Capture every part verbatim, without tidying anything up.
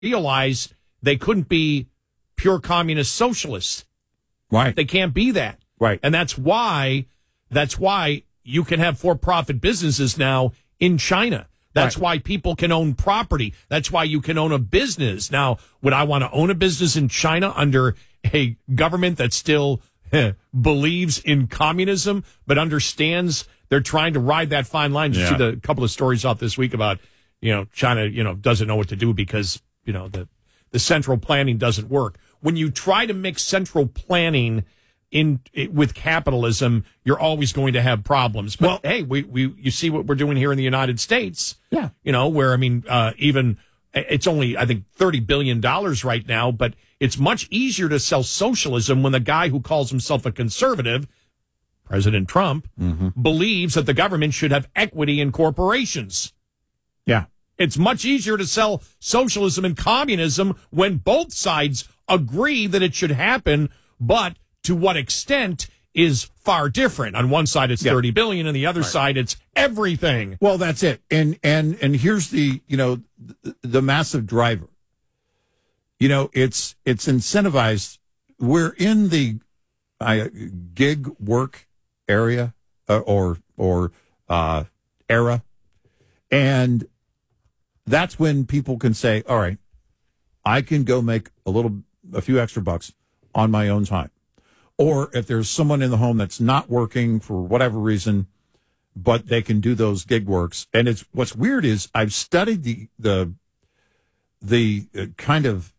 realize they couldn't be pure communist socialists. Right. They can't be that. Right. And that's why that's why you can have for-profit businesses now in China. That's right. Why people can own property. That's why you can own a business. Now, would I want to own a business in China under a government that still eh, believes in communism but understands they're trying to ride that fine line? Did you Yeah. see the couple of stories out this week about, you know, China, you know, doesn't know what to do because, you know, the the central planning doesn't work. When you try to mix central planning in with capitalism, you're always going to have problems. But well, hey, we, we you see what we're doing here in the United States. Yeah. You know, where, I mean, uh, even it's only, I think, thirty billion dollars right now, but it's much easier to sell socialism when the guy who calls himself a conservative, President Trump, mm-hmm. believes that the government should have equity in corporations. Yeah. It's much easier to sell socialism and communism when both sides agree that it should happen, but to what extent is far different. On one side, it's yeah. thirty billion, and the other right. side, it's everything. Well, that's it. And and and here's the you know the, the massive driver. You know, it's it's incentivized. We're in the uh, gig work area uh, or or uh, era, and that's when people can say, "All right, I can go make a little, a few extra bucks on my own time." Or if there's someone in the home that's not working for whatever reason, but they can do those gig works. And it's what's weird is I've studied the the the uh, kind of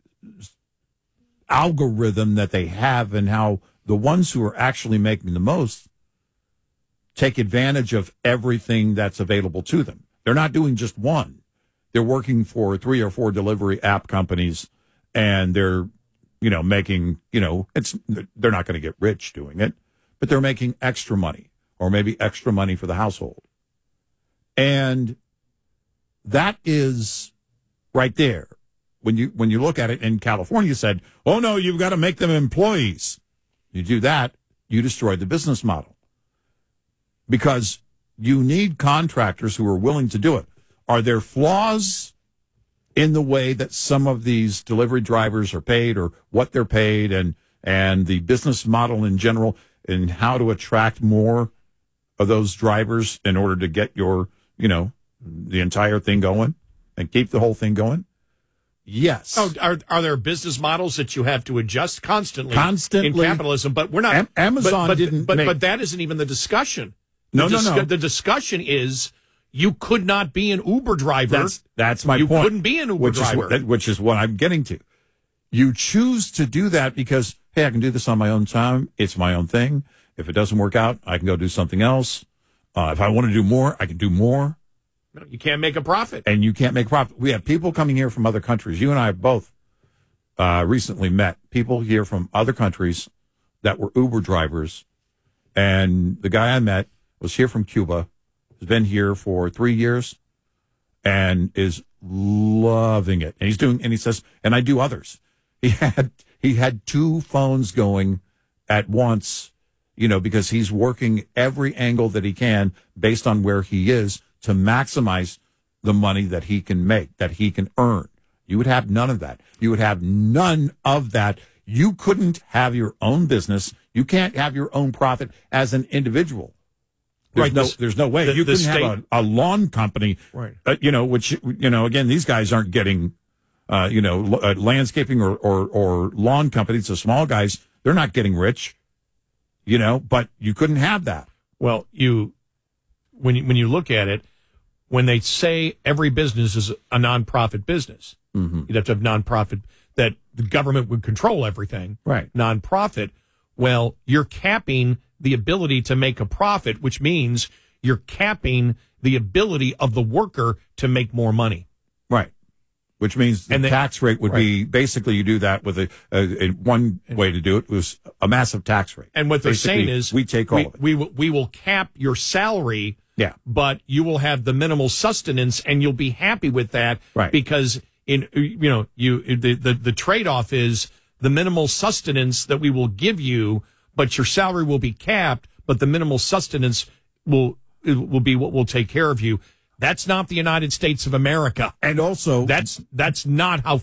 algorithm that they have and how the ones who are actually making the most take advantage of everything that's available to them. They're not doing just one. They're working for three or four delivery app companies, and they're, you know, making, you know, it's, they're not going to get rich doing it, but they're making extra money or maybe extra money for the household. And that is right there. When you, when you look at it in California, said, oh no, you've got to make them employees. You do that, you destroy the business model because you need contractors who are willing to do it. Are there flaws in the way that some of these delivery drivers are paid or what they're paid and, and the business model in general and how to attract more of those drivers in order to get your, you know, the entire thing going and keep the whole thing going? Yes. Oh, are are there business models that you have to adjust constantly? Constantly. In capitalism, but we're not. Am- Amazon but, but, didn't But, make... but that isn't even the discussion. The no, dis- no, no. The discussion is you could not be an Uber driver. That's, that's my you point. You couldn't be an Uber which driver. Is what, which is what I'm getting to. You choose to do that because, hey, I can do this on my own time. It's my own thing. If it doesn't work out, I can go do something else. Uh, if I want to do more, I can do more. No, you can't make a profit. And you can't make profit. We have people coming here from other countries. You and I have both uh, recently met people here from other countries that were Uber drivers. And the guy I met was here from Cuba, has been here for three years, and is loving it. And he's doing, and he says, and I do others. He had he had two phones going at once, you know, because he's working every angle that he can based on where he is to maximize the money that he can make, that he can earn. You would have none of that. You would have none of that. You couldn't have your own business. You can't have your own profit as an individual. There's right. No, the, there's no way. The, you the couldn't state, have a, a lawn company, right. uh, you know, which, you know, again, these guys aren't getting, uh, you know, uh, landscaping or, or, or lawn companies. The small guys, they're not getting rich, you know, but you couldn't have that. Well, you, when you, when you look at it, when they say every business is a nonprofit business, mm-hmm. you'd have to have nonprofit, that the government would control everything. Right. Nonprofit. Well, you're capping the ability to make a profit, which means you're capping the ability of the worker to make more money. Right. Which means the and tax rate would right. be, basically you do that with a, a, a one way to do it was a massive tax rate. And what they're basically, saying is we take all we, of it. We will, we will cap your salary. Yeah. But you will have the minimal sustenance and you'll be happy with that. Right. Because in, you know, you, the, the, the trade-off is the minimal sustenance that we will give you, but your salary will be capped, but the minimal sustenance will, will be what will take care of you. That's not the United States of America. And also, That's that's not how